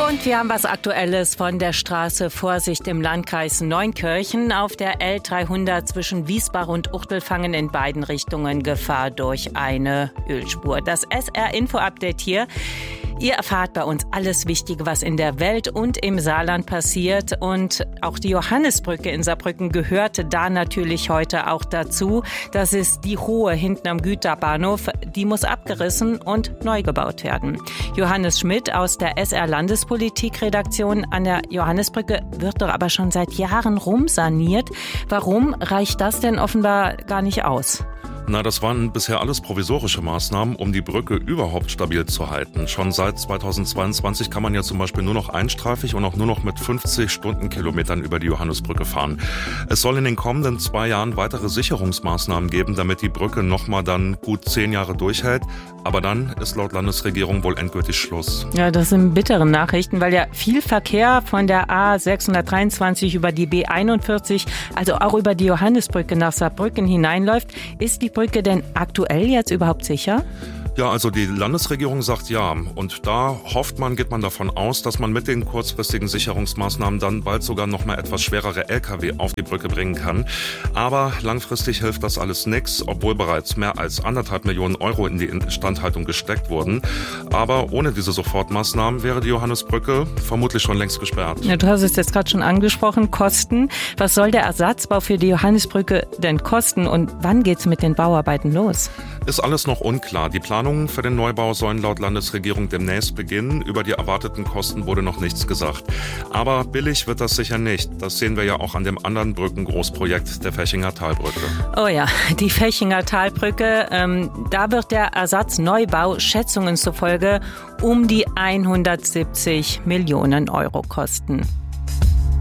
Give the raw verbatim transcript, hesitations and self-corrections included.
Und wir haben was Aktuelles von der Straße Vorsicht im Landkreis Neunkirchen. Auf der L dreihundert zwischen Wiesbach und Uchtelfangen in beiden Richtungen Gefahr durch eine Ölspur. Das S R-Info-Update hier. Ihr erfahrt bei uns alles Wichtige, was in der Welt und im Saarland passiert. Und auch die Johannisbrücke in Saarbrücken gehörte da natürlich heute auch dazu. Das ist die hohe hinten am Güterbahnhof. Die muss abgerissen und neu gebaut werden. Johannes Schmidt aus der S R-Landespolitik-Redaktion an der Johannisbrücke wird doch aber schon seit Jahren rumsaniert. Warum reicht das denn offenbar gar nicht aus? Na, das waren bisher alles provisorische Maßnahmen, um die Brücke überhaupt stabil zu halten. Schon seit zweitausendzweiundzwanzig kann man ja zum Beispiel nur noch einstreifig und auch nur noch mit fünfzig Stundenkilometern über die Johannisbrücke fahren. Es soll in den kommenden zwei Jahren weitere Sicherungsmaßnahmen geben, damit die Brücke nochmal dann gut zehn Jahre durchhält. Aber dann ist laut Landesregierung wohl endgültig Schluss. Ja, das sind bittere Nachrichten, weil ja viel Verkehr von der A sechshundertdreiundzwanzig über die B einundvierzig, also auch über die Johannisbrücke nach Saarbrücken hineinläuft. Ist die Brücke denn aktuell jetzt überhaupt sicher? Ja, also die Landesregierung sagt ja. Und da hofft man, geht man davon aus, dass man mit den kurzfristigen Sicherungsmaßnahmen dann bald sogar noch mal etwas schwerere L K W auf die Brücke bringen kann. Aber langfristig hilft das alles nichts, obwohl bereits mehr als anderthalb Millionen Euro in die Instandhaltung gesteckt wurden. Aber ohne diese Sofortmaßnahmen wäre die Johannisbrücke vermutlich schon längst gesperrt. Ja, du hast es jetzt gerade schon angesprochen, Kosten. Was soll der Ersatzbau für die Johannisbrücke denn kosten und wann geht's mit den Bauarbeiten los? Ist alles noch unklar. Die Planungen für den Neubau sollen laut Landesregierung demnächst beginnen. Über die erwarteten Kosten wurde noch nichts gesagt. Aber billig wird das sicher nicht. Das sehen wir ja auch an dem anderen Brückengroßprojekt der Fechinger Talbrücke. Oh ja, die Fechinger Talbrücke. Ähm, da wird der Ersatzneubau Schätzungen zufolge um die hundertsiebzig Millionen Euro kosten.